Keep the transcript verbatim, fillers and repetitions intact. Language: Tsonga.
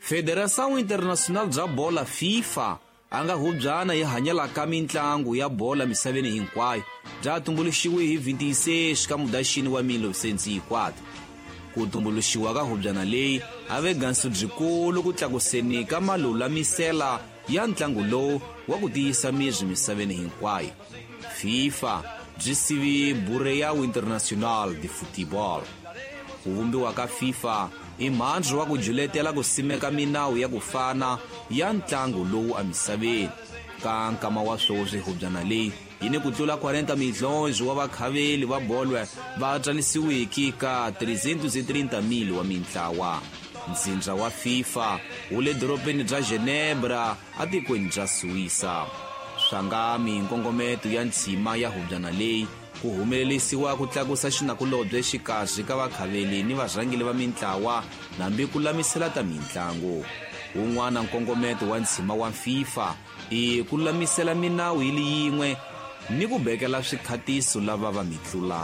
Federação Internacional bya Bola FIFA a nga hubyana hi hanyela ka mitlangu ya bola misaveni hinkwayo bya tumbuluxiwe hi twenty-six ka Mudyaxihi wa nineteen ninety-four. Ku tumbuluxiwa ka hubyana leyi a ve gansu byikulu ku tlakuseni ka malulamisela ya ntlangu lowu wa ku tiyisa mibyi misaveni hinkwayo. FIFA byi sivi Bureau Internacional de Futebol. Ku vumbiwa ka FIFA i mhandzi wa ku juletela ku simeka minawu ya ku fana ya ntlangu lowu amisaveni. Ka nkama wa swoswi hubyana leyi yi ni ku tlula forty milhões wa vakhaveli va bolo va tsalisiwiki ka three hundred thirty mil wa mintlawa. Ntsindza wa FIFA wu le doropeni bya Genebra a tikweni bya Suwisa. Swangami nkongometo ya ntsima ya hubyana leyi ku humelelisiwa ku tlakusa xinakulobye xikarhi ka vakhaveli ni varhangeli va mintlawa nambi ku lamisela ta mitlangu. Wun'wana nkongometo wa ntsima wa FIFA i ku lamisela minawu yi li yin'we ni ku bekela swikhatiso lava va mitlula.